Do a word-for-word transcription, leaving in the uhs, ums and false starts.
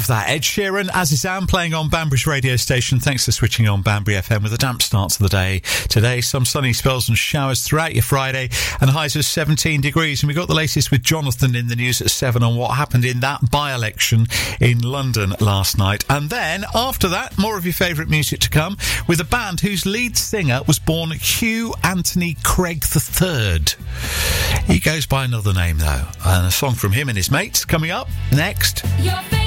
that. Ed Sheeran, Azizam, playing on Banbury's radio station. Thanks for switching on Banbury F M with a damp start to the day. Today, some sunny spells and showers throughout your Friday, and highs of seventeen degrees. And we got the latest with Jonathan in the news at seven on what happened in that by-election in London last night. And then, after that, more of your favourite music to come with a band whose lead singer was born Hugh Anthony Craig the third. He goes by another name, though. And a song from him and his mates coming up next. Your